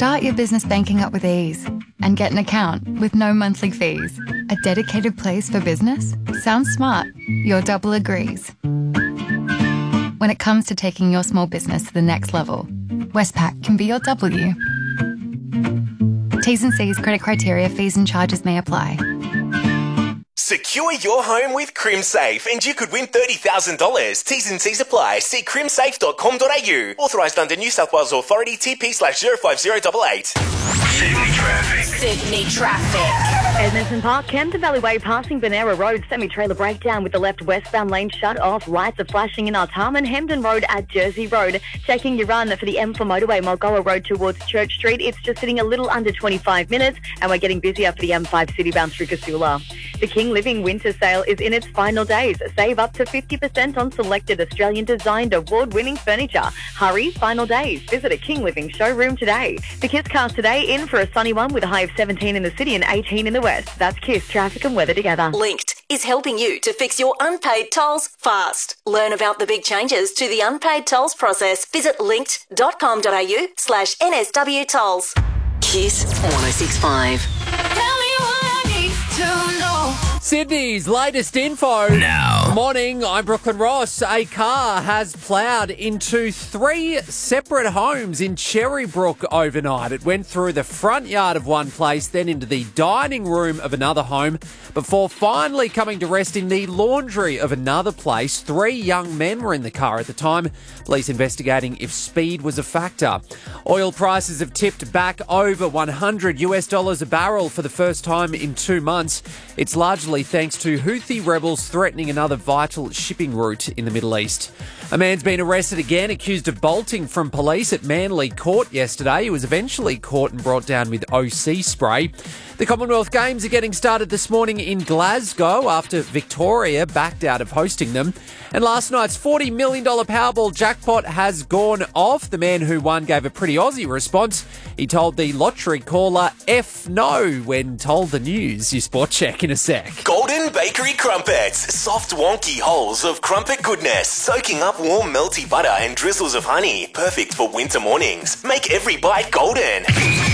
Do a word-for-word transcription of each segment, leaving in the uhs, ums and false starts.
Start your business banking up with ease and get an account with no monthly fees. A dedicated place for business? Sounds smart. Your double agrees. When it comes to taking your small business to the next level, Westpac can be your W. T's and C's, credit criteria, fees and charges may apply. Secure your home with CrimSafe and you could win thirty thousand dollars. T's and C's apply. See crimsafe dot com dot a u. Authorised under New South Wales Authority T P slash zero five zero eight eight. Sydney traffic. Sydney traffic. Edmonton Park, Kempton Valley Way, passing Bonera Road, semi-trailer breakdown with the left westbound lane shut off. Lights are flashing in Artarmon, Hemden Road at Jersey Road. Checking your run for the M four motorway, Mulgoa Road towards Church Street. It's just sitting a little under twenty-five minutes, and we're getting busier for the M five citybound through Casula. The King Living Winter Sale is in its final days. Save up to fifty percent on selected Australian-designed award-winning furniture. Hurry, final days. Visit a King Living showroom today. The Kiss Cast today in for a sunny one with a high of seventeen in the city and eighteen in the west. That's Kiss, traffic and weather together. Linked is helping you to fix your unpaid tolls fast. Learn about the big changes to the unpaid tolls process. Visit linked dot com dot a u slash N S W tolls. Kiss one oh six point five. Sydney's latest info. Now. Morning, I'm Brooklyn Ross. A car has ploughed into three separate homes in Cherrybrook overnight. It went through the front yard of one place, then into the dining room of another home, before finally coming to rest in the laundry of another place. Three young men were in the car at the time. Police investigating if speed was a factor. Oil prices have tipped back over one hundred US dollars a barrel for the first time in two months. It's largely thanks to Houthi rebels threatening another vital shipping route in the Middle East. A man's been arrested again, accused of bolting from police at Manly Court yesterday. He was eventually caught and brought down with O C spray. The Commonwealth Games are getting started this morning in Glasgow after Victoria backed out of hosting them. And last night's forty million dollars Powerball jackpot has gone off. The man who won gave a pretty Aussie response. He told the lottery caller F no when told the news. Your sport check in a sec. Golden Bakery Crumpets. Soft, wonky holes of crumpet goodness, soaking up warm, melty butter and drizzles of honey. Perfect for winter mornings. Make every bite golden.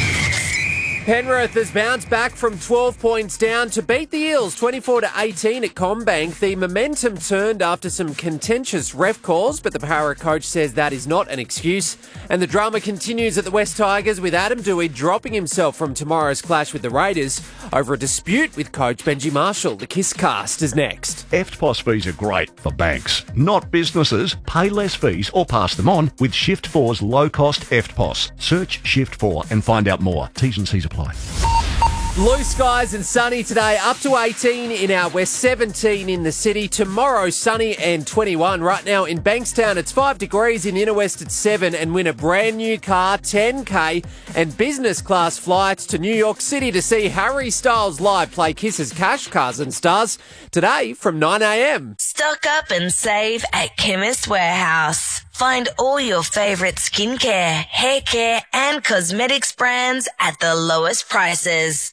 Penrith has bounced back from twelve points down to beat the Eels twenty-four to eighteen at CommBank. The momentum turned after some contentious ref calls, but the Para coach says that is not an excuse. And the drama continues at the West Tigers with Adam Doueihi dropping himself from tomorrow's clash with the Raiders over a dispute with coach Benji Marshall. The Kiss Cast is next. E F T P O S fees are great for banks, not businesses. Pay less fees or pass them on with Shift four's low-cost E F T P O S. Search Shift four and find out more. T's and C's apply. Blue skies and sunny today, up to eighteen in our west, seventeen in the city. Tomorrow, sunny and twenty-one. Right now in Bankstown, it's five degrees. In Inner West, it's seven. And win a brand new car, ten K, and business class flights to New York City to see Harry Styles live play Kiss's Cash Cars and Stars today from nine a.m. Stock up and save at Chemist Warehouse. Find all your favourite skincare, hair care and cosmetics brands at the lowest prices.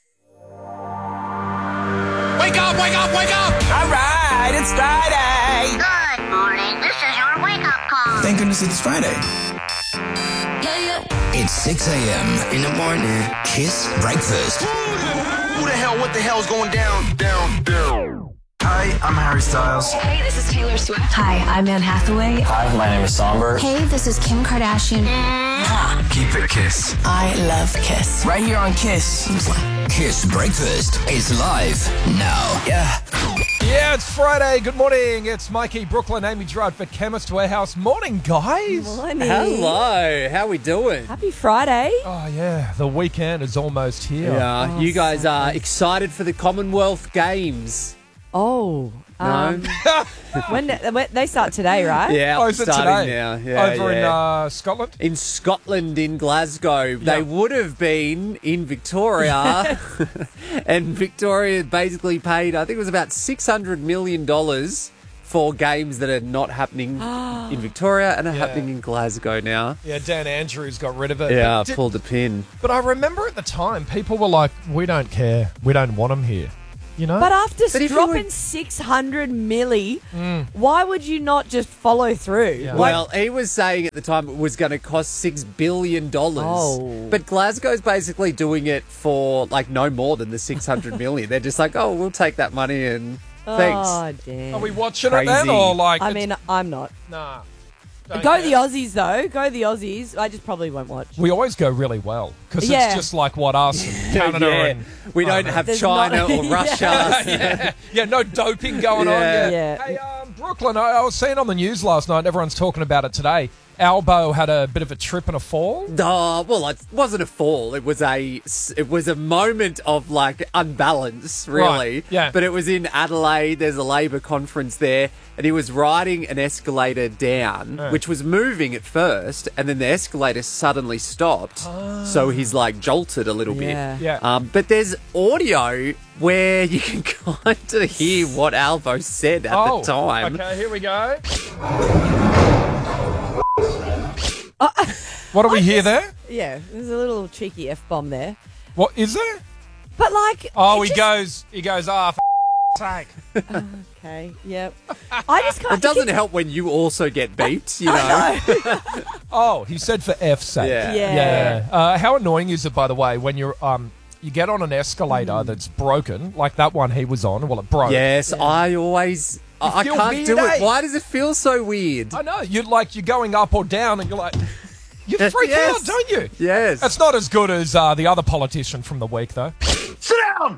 Wake up, wake up, wake up! All right, it's Friday. Good morning. This is your wake-up call. Thank goodness it's Friday. Yeah, yeah. It's six a.m. in the morning. Kiss Breakfast. Who the hell, what the hell's going down, down, down? Hi, I'm Harry Styles. Hey, this is Taylor Swift. Hi, I'm Anne Hathaway. Hi, my name is Somber. Hey, this is Kim Kardashian. Keep it Kiss. I love Kiss. Right here on Kiss. Kiss Breakfast is live now. Yeah. Yeah, it's Friday. Good morning. It's Mikey, Brooklyn, Amy Gerard for Chemist Warehouse. Morning, guys. Morning. Hello, how we doing? Happy Friday. Oh, yeah. The weekend is almost here. Yeah, Oh, you guys so are nice. excited for the Commonwealth Games. Oh. No? Um, when, when they start today, right? Yeah, Oh, is it starting today? now. Yeah, Over in yeah. uh, Scotland? In Scotland, in Glasgow. They Yeah. would have been in Victoria, and Victoria basically paid, I think it was about six hundred million dollars for games that are not happening in Victoria and are Yeah. happening in Glasgow now. Yeah, Dan Andrews got rid of it. Yeah, But did- pulled the pin. But I remember at the time, people were like, we don't care. We don't want them here. You know? But after But if you dropping would- six hundred milli, Mm. why would you not just follow through? Yeah. Like, Well, he was saying at the time it was going to cost six billion dollars. Oh. But Glasgow's basically doing it for like no more than the six hundred million. They're just like, oh, we'll take that money and thanks. oh, damn. Are we watching it then, Crazy. or like? I it's- mean, I'm not. nah. Don't Go care. the Aussies, though. Go the Aussies. I just probably won't watch. We always go really well because Yeah. it's just like what us and Canada Yeah. and We I don't know. have There's China not- or Russia. yeah, yeah, no doping going on. Yeah. Yeah. Yeah. Hey, um, Brooklyn, I, I was seeing on the news last night. Everyone's talking about it today. Albo had a bit of a trip and a fall. Oh, well, it wasn't a fall. It was a, it was a moment of like unbalance, really. Right, yeah. But it was in Adelaide. There's a Labor conference there, and he was riding an escalator down, Oh. which was moving at first, and then the escalator suddenly stopped. So he's like jolted a little Yeah. bit. Yeah. Um, but there's audio where you can kind of hear what Albo said at oh, the time. Okay, here we go. What do we hear there? Yeah, there's a little cheeky F-bomb there. What is there? But, like... Oh, it he just- goes. He goes. Ah, f- sake. Okay, yep. I just can't... It doesn't help when you also get beeped, you know. Oh, he said for F's sake. Yeah. Yeah. Yeah. Uh, how annoying is it, by the way, when you're um you get on an escalator Mm. that's broken, like that one he was on? Well, it broke. Yes, I always. I I feel can't weird, do eh? it. Why does it feel so weird? I know. You're like you're going up or down, and you're like, you freak Yes. out, don't you? Yes. That's not as good as uh, the other politician from the week, though. Sit down!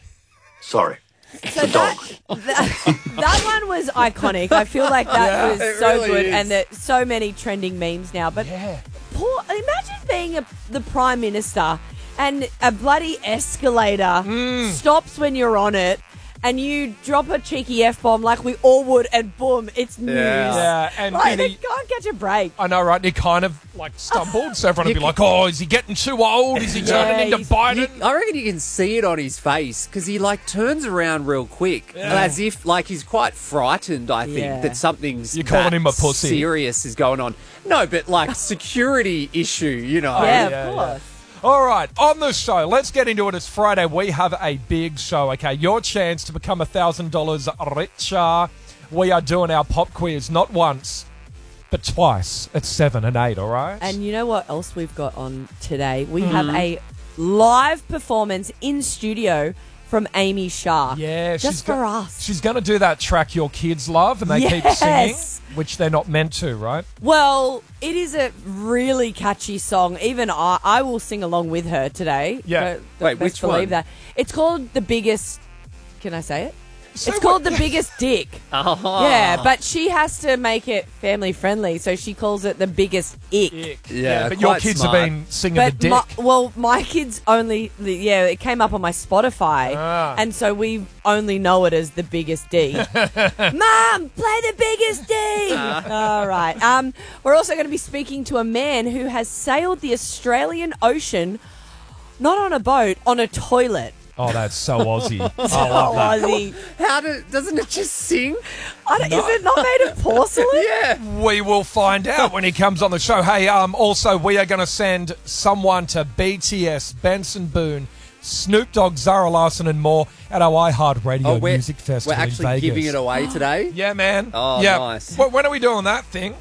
Sorry. So that, that, that one was iconic. I feel like that Yeah, was it so really good, is. and there's so many trending memes now. But Yeah. poor, imagine being a, the prime minister and a bloody escalator Mm. stops when you're on it, and you drop a cheeky F bomb like we all would, and boom, it's news. Yeah. Yeah, and Like, and they he, can't catch a break. I know, right? And he kind of like stumbled, so everyone would be like, "Oh, is he getting too old? Is he turning Yeah, into he's- Biden?" You- I reckon you can see it on his face because he like turns around real quick, as if like he's quite frightened. I think Yeah. that something's You're calling that him a pussy. serious is going on. No, but like security issue, you know. yeah, yeah, of course. All right, on the show, let's get into it. It's Friday. We have a big show, okay? Your chance to become one thousand dollars richer. We are doing our pop quiz not once, but twice at seven and eight, all right? And you know what else we've got on today? We Mm-hmm. have a live performance in studio from Amy Shah. yeah, just she's for go- us. She's going to do that track your kids love, and they keep Yes. singing, which they're not meant to, right? Well, it is a really catchy song. Even I, I will sing along with her today. Yeah. Don't- Wait, best which believe one? that. It's called The Biggest... Can I say it? So it's what- called The Biggest Dick. Oh. Yeah, but she has to make it family friendly, so she calls it The Biggest Ick. Ick. Yeah, but your quite kids smart. have been singing But the dick. my, well, my kids only, yeah, it came up on my Spotify, Ah. and so we only know it as The Biggest D. Mom, play The Biggest D. All right. Um, we're also going to be speaking to a man who has sailed the Australian Ocean, not on a boat, on a toilet. Oh, that's so Aussie. I love that. Aussie. How do, doesn't it just sing? I don't, Is it not made of porcelain? Yeah. We will find out when he comes on the show. Hey, um, also, we are going to send someone to B T S, Benson Boone, Snoop Dogg, Zara Larson, and more at our iHeartRadio Oh, we're, Music Festival we're actually in Vegas. giving it away today. Yeah, man. Oh, yeah. nice. Wh- When are we doing that thing?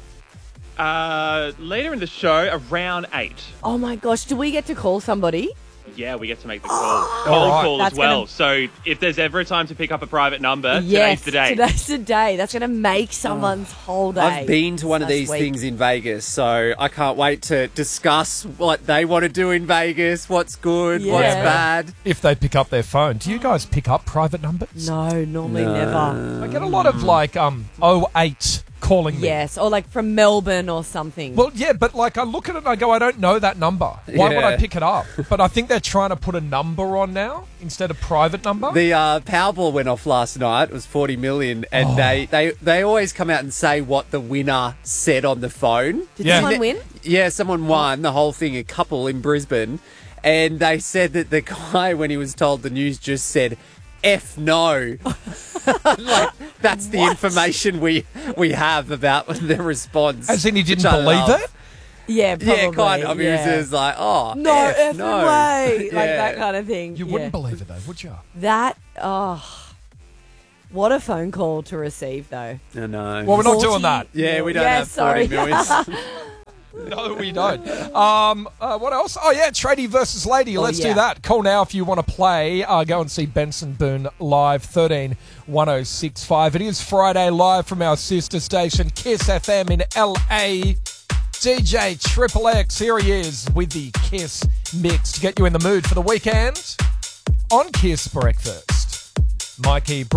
Uh, later in the show, around eight. Oh my gosh, do we get to call somebody? Yeah, we get to make the call. All Cold right. call That's as well. gonna- So if there's ever a time to pick up a private number, Yes, today's the day. today's the day. That's going to make someone's whole day. I've been to one of this these week. things in Vegas, so I can't wait to discuss what they want to do in Vegas, what's good, what's Yeah. bad. If they pick up their phone. Do you guys pick up private numbers? No, normally No. never. I get a lot of, like, um, oh eight calling me. Yes, or like from Melbourne or something. Well, yeah, but like I look at it and I go, I don't know that number. Why would I Yeah. pick it up? But I think they're trying to put a number on now instead of private number. The uh, Powerball went off last night. It was forty million, and Oh. they, they, they always come out and say what the winner said on the phone. Did Yeah. someone win? Yeah, someone won the whole thing, a couple in Brisbane, and they said that the guy, when he was told the news, just said, F no. Like, that's the information we we have about the response. As in he didn't which I believe love. it? Yeah, probably. Yeah, kind of. I mean, yeah. it was like, oh, No, F, effing no. way. Like Yeah. that kind of thing. You Yeah. wouldn't believe it, though, would you? That, oh, what a phone call to receive, though. I know. Well, we're not forty doing that. Yeah, we don't Yeah, have sorry. forty millions. No, we don't. Um, uh, what else? Oh, yeah, tradie versus lady. Oh, Let's yeah. do that. Call now if you want to play. Uh, go and see Benson Boone live, thirteen one oh six five. It is Friday, live from our sister station, Kiss F M in L A. D J Triple X, here he is with the Kiss Mix to get you in the mood for the weekend on Kiss Breakfast. Mikey